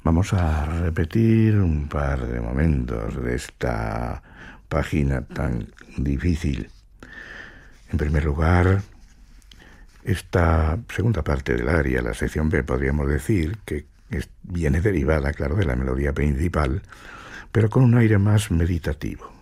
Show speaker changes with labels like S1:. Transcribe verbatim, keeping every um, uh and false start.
S1: Vamos a repetir un par de momentos de esta página tan difícil. En primer lugar, esta segunda parte del aria, la sección B, podríamos decir que es, viene derivada, claro, de la melodía principal, pero con un aire más meditativo.